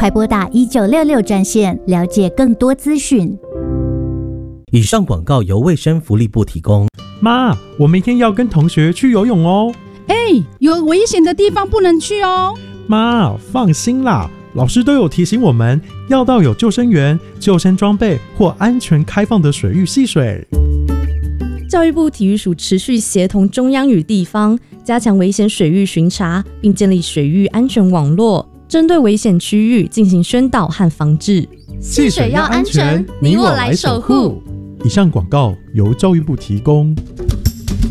快拨打1966专线了解更多资讯。 以上广告由卫生福利部提供。 妈，我明天要跟同学去游泳哦。 有危险的地方不能去哦。 妈，放心啦，老师都有提醒我们要到有救生员、救生装备或安全开放的水域戏水。 教育部体育署持续协同中央与地方，加强危险水域巡查，并建立水域安全网络，针对危险区域进行宣导和防治。 戏水要安全，你我来守护。 以上广告由教育部提供。